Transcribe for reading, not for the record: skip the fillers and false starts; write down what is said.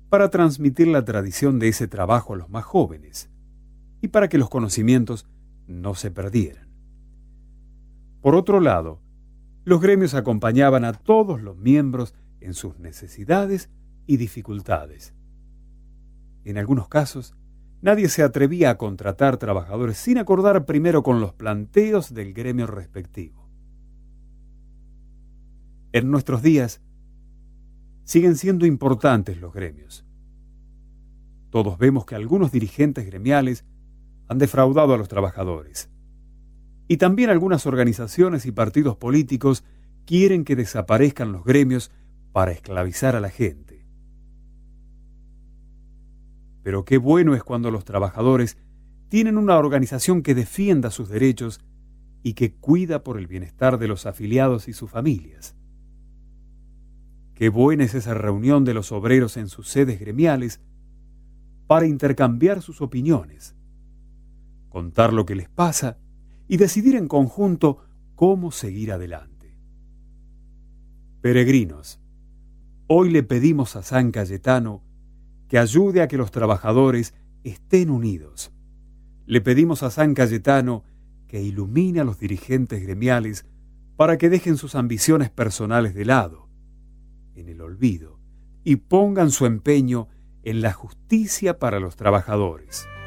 para transmitir la tradición de ese trabajo a los más jóvenes y para que los conocimientos no se perdieran. Por otro lado, los gremios acompañaban a todos los miembros en sus necesidades y dificultades. En algunos casos, nadie se atrevía a contratar trabajadores sin acordar primero con los planteos del gremio respectivo. En nuestros días, siguen siendo importantes los gremios. Todos vemos que algunos dirigentes gremiales han defraudado a los trabajadores. Y también algunas organizaciones y partidos políticos quieren que desaparezcan los gremios para esclavizar a la gente. Pero qué bueno es cuando los trabajadores tienen una organización que defienda sus derechos y que cuida por el bienestar de los afiliados y sus familias. Qué buena es esa reunión de los obreros en sus sedes gremiales para intercambiar sus opiniones, contar lo que les pasa y decidir en conjunto cómo seguir adelante. Peregrinos, hoy le pedimos a San Cayetano que ayude a que los trabajadores estén unidos. Le pedimos a San Cayetano que ilumine a los dirigentes gremiales para que dejen sus ambiciones personales de lado, en el olvido, y pongan su empeño en la justicia para los trabajadores.